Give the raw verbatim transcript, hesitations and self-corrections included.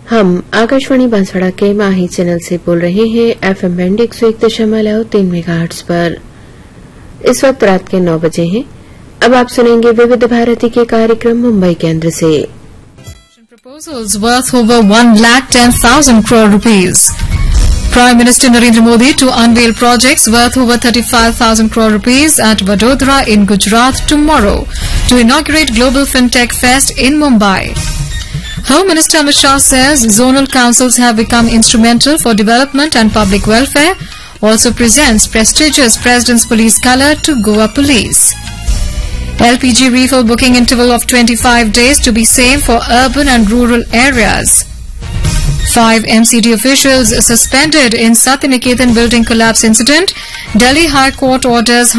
हम आकाशवाणी बांसवाड़ा के माही चैनल से बोल रहे हैं एफएम बैंड एक सौ एक दशमलव तीन मेगाहर्ट्ज पर। इस वक्त रात के नौ बजे हैं। अब आप सुनेंगे विविध भारती के कार्यक्रम मुंबई केंद्र से। Proposals worth over one lakh ten thousand crore rupees. Prime Minister Narendra Modi to unveil projects worth over thirty-five thousand crore rupees at Vadodara in Gujarat tomorrow to inaugurate Global FinTech Fest in Mumbai. Home Minister Amit Shah says zonal councils have become instrumental for development and public welfare. Also presents prestigious President's Police Colour to Goa Police. L P G refill booking interval of twenty-five days to be same for urban and rural areas. Five M C D officials suspended in Satyaniketan building collapse incident. Delhi High Court orders